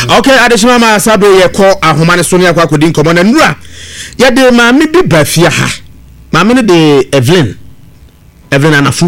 Okay, additional ma sabo ye ko ahoma ne so ne akwa kodi nkomo na nura ye de maame bi ba fia ha maame ne de Evelyn anafu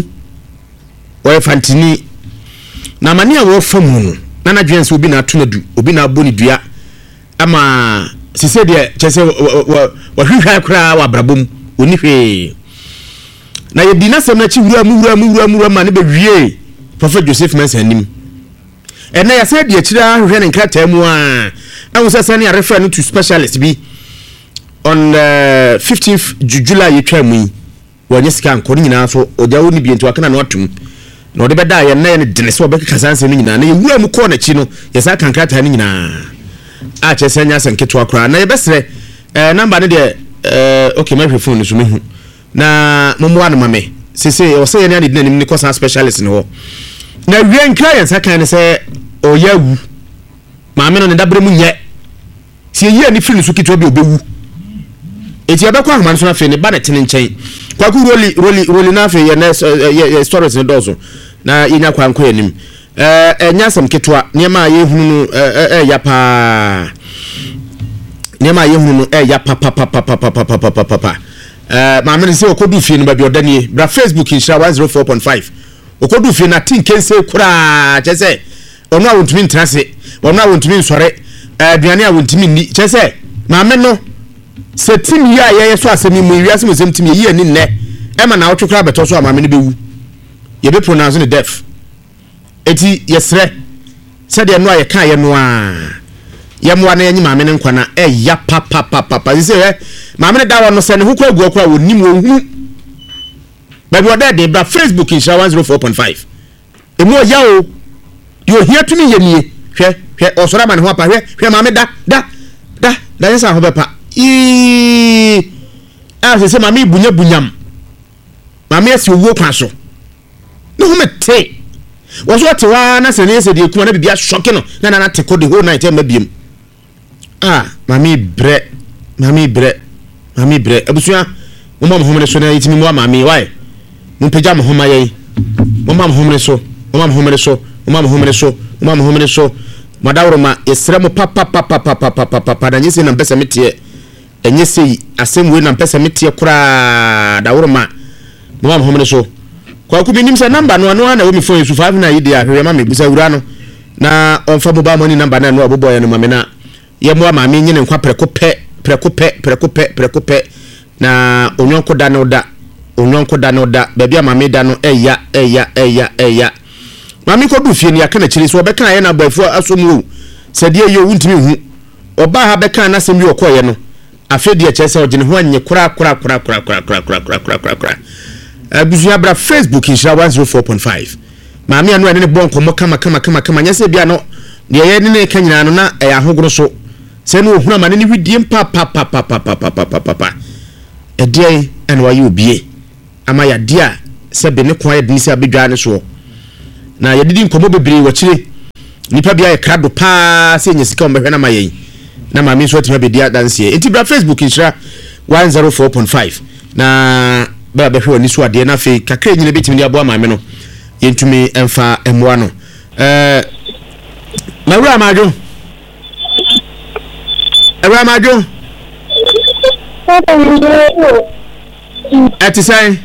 o fantini na mani a wo famu no na na dwense obi na ato na du obi na aboni dua ama sise de chese wa hwehwa kra wa brabom oni hwe na ye di na sem na chi wura ma ne be wie Prophet Joseph Mensa nim ena ya said ye chira hwe ne nkrata mu a na say sani refer no to specialist bi on 15th July ye twa mu wonye sika nkoro nyina so ojawo ni bi enti wakana na watum na ode beda ye na ye ne dene so obeka sanse no nyina na ye wura mu ko na chi no ye sa kan nkrata no nyina a chese nya sanketo akra na ye besre number ne de okay my phone so mehu na momo na mame sese o say ye na de nim ni ko san specialist no na wie clients aka ne say o yawu maame no ne dabre mu nye sie ye ni firi so kitwa bi obewu eti abekwa ahman so na fe ne ba na tene nchen kwaku roli na fe ye na stories ne dozo na inya kwanko enim enya sam kitwa niema ye hunu ya pa niema ye hunu ya pa maame ne se okodu fie no ba bi odanie bra Facebook insha 104.5 okodu fie na tinkense kura chese ono a wontumi ntrase ono a wontumi nsore aduane a wontumi ni chese maame no se timi ya ye so asemi mu wiase mo sem timi ye ni nne e ma na wotwekra beto so maame ne bewu ye be pronounce ne deaf eti yesre se de no a ye kan ye no a ye mo na yenyi maame ne nkwana ya papa se maame ne da wo no se ne hu kwa agu kwa wonim wo hu baby oda de bra Facebook in 104.5 emu ya o yo here to me ye nie hwe osora ma ne ho apa hwe maame da yesa ho bepa se maame bunyam maame esi owo kwa so no ho mete wo so te wa na se ne se de kuma na bibia shock no na te ko the whole night ma biem maame bre abusua mo ma homre so na yitimi mo maame why mo peja mo homa ye mo ma homre so madawro ma esre mo papa da nyese na mpesa metie enyese asemwe na mpesa metie kura dawro ma mo ma homre so kwa ku binim se number no na wo mi phone su 5 na yidi ahwe ma me busa wura no na onfa mobile money number na no aboboy no ma me na ye mo ma me nyine nkwa prekope na onwonko da no da bebia ma me da no eya mami ko du fie ni aka na chiri so obeka ye na bafo asomu sede ye wuntimi hu oba ha beka na sem ye okoye no afedi a chese ogene ho anye kura abuzu abra Facebook insha 104.5 mami anu ene bon komo kama nyese bia no de ye ne ka nyina no na ya hogoro so se no ohuna ma ne hwidie papa edie ene wa ye obie ama ya dia se be ne kwa ye dinisi abedwa ne so na yedidi nkomo bebre wachire nipa bia ye krado pa se nyesika ombehwe na mayen na mami so atima bedia danse enti bra Facebook insha 104.5 na ba behwe oni so ade na fe kakra nyine betimi abo amame no yentumi emfa emwa no mawura amajo atisai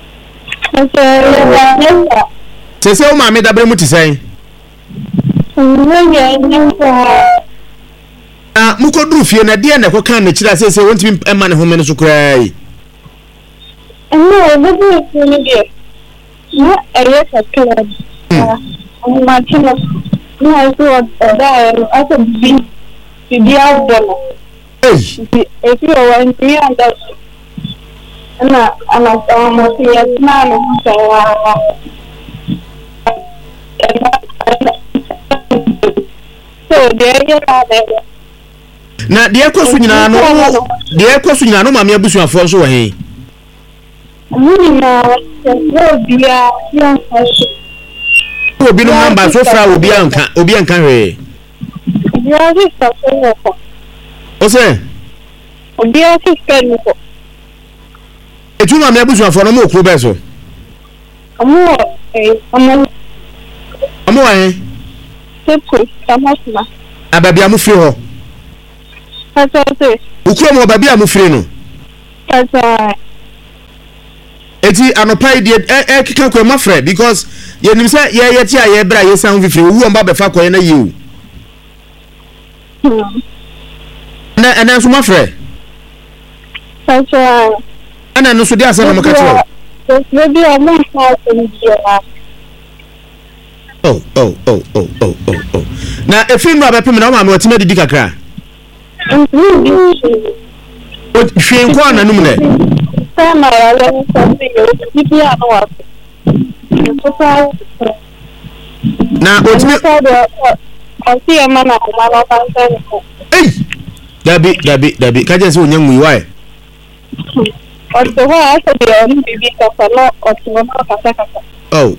sese o maame dabre mu tisai mukodru fie na de na kokan na kira sese wontimi ema ne home no so krai no de no area sakela ma tino no so da aso bi awdo if you want me and that ana mo ya na no so na de ekosu nyina no maame abusu afo so wa he na bia ya obi no namba so fra obi anka hwe ya rista so o se obi asista ni ko etu maame abusu afo no mo kuro be so amo wa he sepo kamasma Ababi amufiri ho. Pastor. Ukuro mo babi amufiri no. Pastor. Eti anopai de kika kwa mafre because ye nim say ye ti a ye bra ye san fifiri wu on ba be fa koye na ye o. Na so mafre. Pastor. Ana no so dia asa na maka tro. Maybe I'm not going Oh. Na efin no abepem na o ma me otima didi kakra. O hwen ko na num ne. Sama ya le something you are not. Na otimi I see a man Hey. Dabi ka je se onya mu why? Ọtọ wa ase de oni bibi kasa no ọtọ ma kasa. Oh.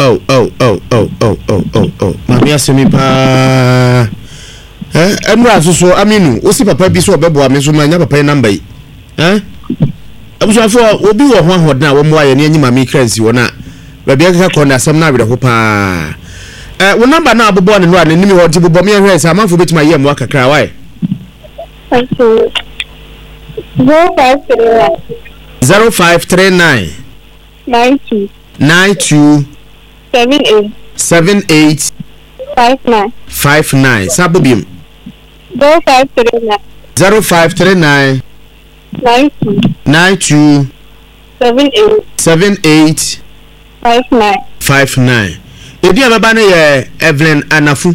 Mami asemi pa. Emra so aminu, o si papa bi so obebo ame so ma nya papa number yi. Abusafo obi wo ho ahodan wo mo aye ne anyi mami kransi wona. Ba bia kaka ko na asem na awede ho pa. Wo number na abobo ne no animi ho ti bobo me hwe sa amanfo betima ye mo akakra why? Thank you. 0539 92 78 59 Sabobim 0539 92 78 59 Edi ababa ne ye Evelyn Anafu.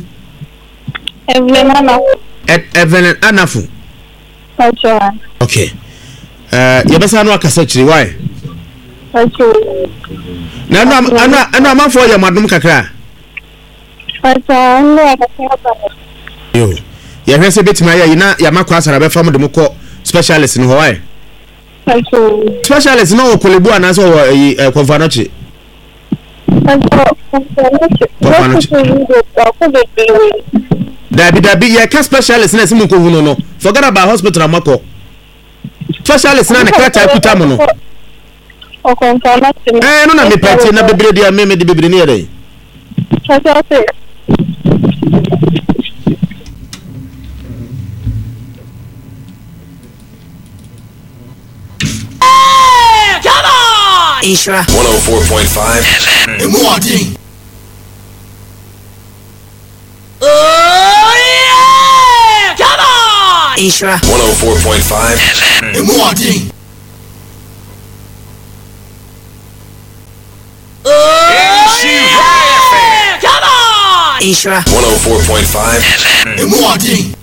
Evelyn Anafu. Okay. Yebesa no akasa chiri why? Na no amanfo ya madum kakra. Yo. Ya hwese betima ya ina ya makwa asara be fam dem ko specialist no why? Specialist no kolebu anaso wo konfanochi. Dabi ya ka specialist na simu ko hunu no. Forget about hospital amako. Specialist na ne kata kutamu no. No na me pati na bebre dia me de bebre ni ere. Come on! Isra 104.5 FM. Oh yeah! Come on! Isra 104.5 FM. Oh yeah! Come on! Isra 104.5 FM.